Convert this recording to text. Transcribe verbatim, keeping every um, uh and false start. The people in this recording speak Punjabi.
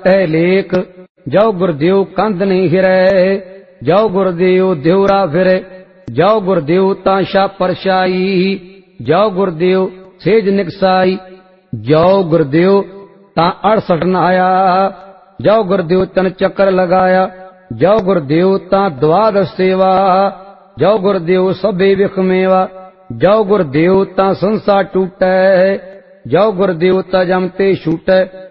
ਲਾਟੈ ਲੇਕ, ਜਾਉ ਗੁਰਦੇਵ ਕੰਧ ਨਹੀਂ ਹਿਰੈ, ਜਾਉ ਗੁਰਦੇਵ ਦਿਉਰਾ ਫਿਰੈ, ਜਾਉ ਗੁਰਦੇਵ ਤਾਂ ਸ਼ਾ ਪਰਛਾਈ, ਜਾਉ ਗੁਰਦੇਵ ਸੇਜ ਨਿਕਸਾਈ, ਜਾਉ ਗੁਰਦੇਵ ਤਾਂ ਅੜਸਠ ਨਹਾਇਆ, ਜਾਉ ਗੁਰਦੇਵ ਤਨ ਚੱਕਰ ਲਗਾਇਆ, ਜਾਉ ਗੁਰਦੇਵ ਤਾਂ ਦਵਾਦਸ ਸੇਵਾ, ਜਾਉ ਗੁਰਦੇਵ ਸਭੇ ਵਿਖ ਮੇਵਾ, ਜਾਉ ਗੁਰਦੇਵ ਤਾਂ ਸੰਸਾ ਟੂਟੈ, ਜਾਉ ਗੁਰਦੇਵ ਤਾਂ ਜਮ ਤੇ ਛੂਟੈ।